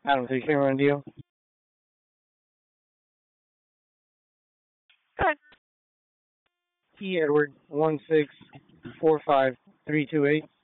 Adam, 3 camera deal. Good. T. Edward 1645328.